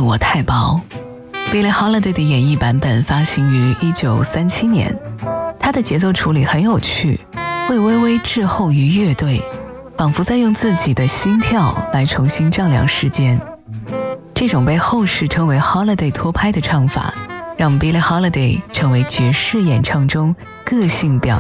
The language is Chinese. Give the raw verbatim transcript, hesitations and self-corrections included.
的我太薄。Billie Holiday 的演绎版本发行于一九三七年，它的节奏处理很有趣，会微微滞后于乐队，仿佛在用自己的心跳来重新丈量时间。这种被后世称为 Holiday 拖拍的唱法，让 Billie Holiday 成为爵士演唱中个性表